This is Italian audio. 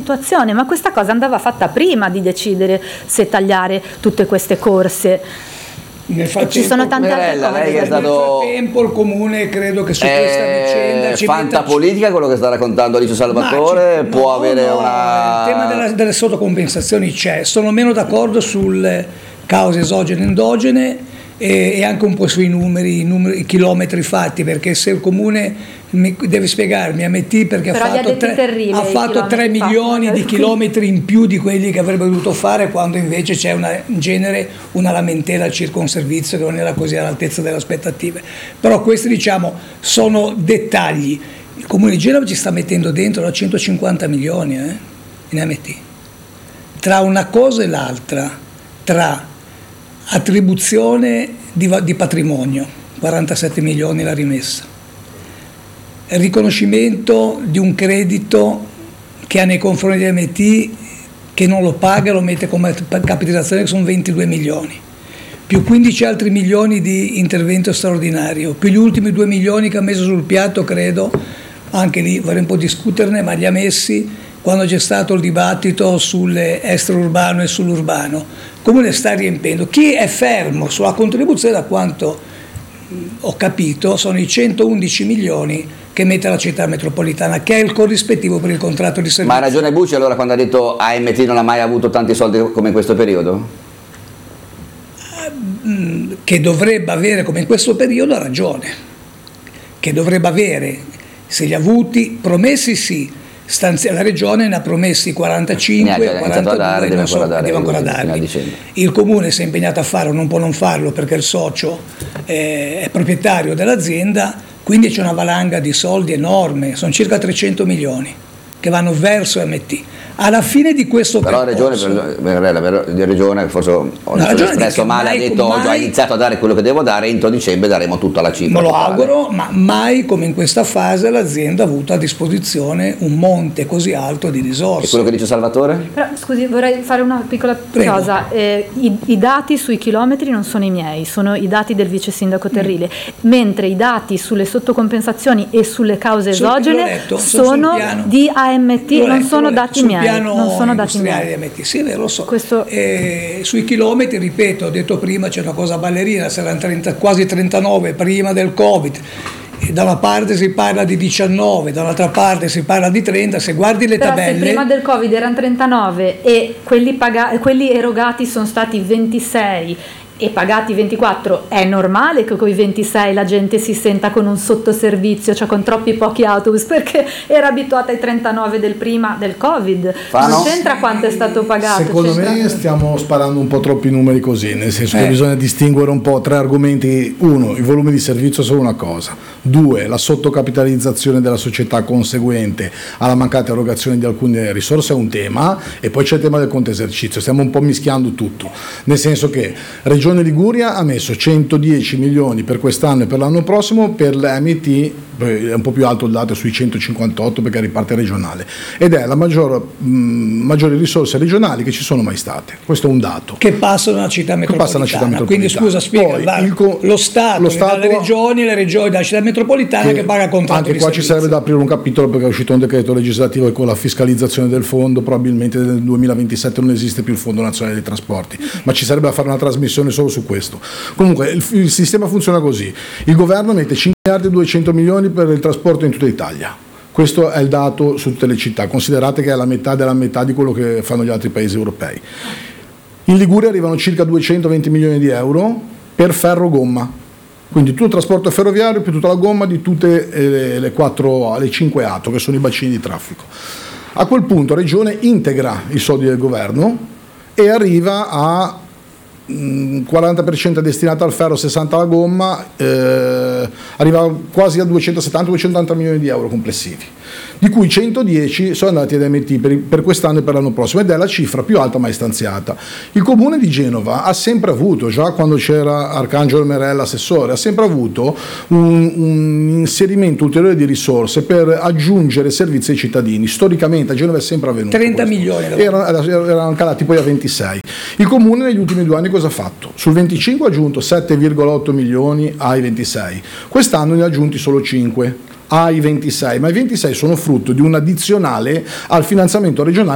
attuazione, ma questa cosa andava fatta prima di decidere se tagliare tutte queste corse. Nel frattempo, ci sono tante altre cose. Lei che è stato... Nel frattempo il comune credo che su questa vicenda ci fantapolitica quello che sta raccontando Alice Salvatore, può avere una... Il tema delle sottocompensazioni c'è, sono meno d'accordo sulle cause esogene e endogene e anche un po' sui numeri, i chilometri fatti, perché se il comune deve spiegarmi AMT perché ha fatto 3 milioni di chilometri in più di quelli che avrebbe dovuto fare, quando invece c'è in genere una lamentela al circonservizio che non era così all'altezza delle aspettative. Però questi, diciamo, sono dettagli. Il comune di Genova ci sta mettendo dentro da 150 milioni in AMT, tra una cosa e l'altra, tra attribuzione di patrimonio, 47 milioni la rimessa, riconoscimento di un credito che ha nei confronti di AMT che non lo paga, lo mette come capitalizzazione, che sono 22 milioni, più 15 altri milioni di intervento straordinario, più gli ultimi 2 milioni che ha messo sul piatto, credo, anche lì vorrei un po' discuterne, ma li ha messi quando c'è stato il dibattito sull'extraurbano e sull'urbano. Come le sta riempendo? Chi è fermo sulla contribuzione, da quanto ho capito, sono i 111 milioni che mette la città metropolitana, che è il corrispettivo per il contratto di servizio. Ma ha ragione Bucci allora quando ha detto AMT non ha mai avuto tanti soldi come in questo periodo? Che dovrebbe avere come in questo periodo, ha ragione, che dovrebbe avere, se li ha avuti, promessi sì, la regione ne ha promessi 45, 42, deve ancora darli. Il comune si è impegnato a farlo, non può non farlo perché il socio è proprietario dell'azienda, quindi c'è una valanga di soldi enorme, sono circa 300 milioni che vanno verso MT. Alla fine di questo percorso, la regione forse ho espresso male, ha detto ho già iniziato a dare quello che devo dare, entro dicembre daremo tutta la cifra. Me lo auguro, ma mai come in questa fase l'azienda ha avuto a disposizione un monte così alto di risorse. E quello che dice Salvatore? Però scusi, vorrei fare una piccola cosa. I dati sui chilometri non sono i miei, sono i dati del vice sindaco Terrile, mentre i dati sulle sottocompensazioni e sulle cause esogene sono di AMT, non sono dati miei. Non sono dati miei. Sì, è vero, lo so. Sui chilometri, ripeto, ho detto prima, c'è una cosa ballerina, saranno quasi 39 prima del Covid. E da una parte si parla di 19, dall'altra parte si parla di 30, se guardi le tabelle... Se prima del Covid erano 39 e quelli erogati sono stati 26 e pagati 24, è normale che con i 26 la gente si senta con un sottoservizio, cioè con troppi pochi autobus, perché era abituata ai 39 del prima del Covid. Non c'entra quanto è stato pagato. Secondo me stiamo sparando un po' troppi numeri così, nel senso che bisogna distinguere un po' tre argomenti. Uno, i volumi di servizio sono una cosa. Due, la sottocapitalizzazione della società conseguente alla mancata erogazione di alcune risorse è un tema, e poi c'è il tema del conto esercizio. Stiamo un po' mischiando tutto, nel senso che Regione Liguria ha messo 110 milioni per quest'anno e per l'anno prossimo, per l'AMT è un po' più alto il dato, sui 158 perché riparte regionale, ed è la maggiori risorse regionali che ci sono mai state. Questo è un dato che passano alla città metropolitana. Quindi scusa, spiega, lo Stato dalle regioni, le regioni dalla città metropolitana che paga contratto anche di qua servizio. ci serve da aprire un capitolo, perché è uscito un decreto legislativo e con la fiscalizzazione del fondo probabilmente nel 2027 non esiste più il Fondo Nazionale dei Trasporti, ma ci sarebbe da fare una trasmissione solo su questo. Comunque il sistema funziona così: il governo mette 5 miliardi e 200 milioni per il trasporto in tutta Italia. Questo è il dato su tutte le città, considerate che è la metà della metà di quello che fanno gli altri paesi europei. In Liguria arrivano circa 220 milioni di euro per ferro-gomma, quindi tutto il trasporto ferroviario più tutta la gomma di tutte le 5 ATO, che sono i bacini di traffico. A quel punto la Regione integra i soldi del governo e arriva a 40% destinata al ferro, 60% alla gomma, arriva quasi a 270-280 milioni di euro complessivi, di cui 110 sono andati ad MT per quest'anno e per l'anno prossimo, ed è la cifra più alta mai stanziata. Il comune di Genova ha sempre avuto, già quando c'era Arcangelo Merella assessore, ha sempre avuto un inserimento ulteriore di risorse per aggiungere servizi ai cittadini. Storicamente a Genova è sempre avvenuto 30 milioni erano calati poi a 26. Il comune negli ultimi 2 anni cosa ha fatto? Sul 25 ha aggiunto 7,8 milioni ai 26, quest'anno ne ha aggiunti solo 5 ai 26, ma i 26 sono frutto di un addizionale al finanziamento regionale